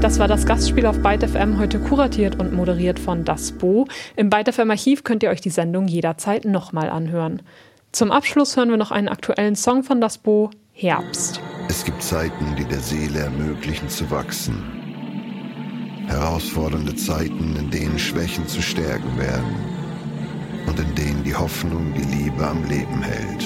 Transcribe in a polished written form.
Das war das Gastspiel auf Byte FM, heute kuratiert und moderiert von Das Bo. Im Byte FM Archiv könnt ihr euch die Sendung jederzeit nochmal anhören. Zum Abschluss hören wir noch einen aktuellen Song von Das Bo, Herbst. Es gibt Zeiten, die der Seele ermöglichen zu wachsen. Herausfordernde Zeiten, in denen Schwächen zu Stärken werden und in denen die Hoffnung die Liebe am Leben hält.